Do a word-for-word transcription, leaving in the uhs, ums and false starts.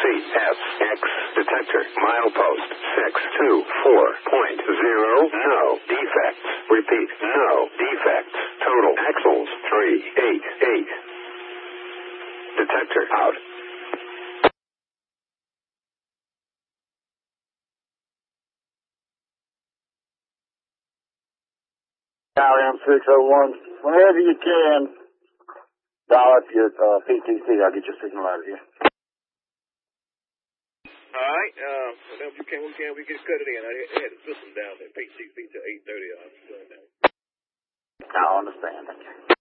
S X detector milepost six two four point zero. No defects. Repeat, no defects. Total axles three eight eight. Detector out. R M six oh one. Whenever you can, dial up your uh, P T C. I'll get your signal out of here. All right. Uh, whenever you can, we can. We can cut it in. I had the system down at P T C till eight thirty. I was going down. I understand. Thank you.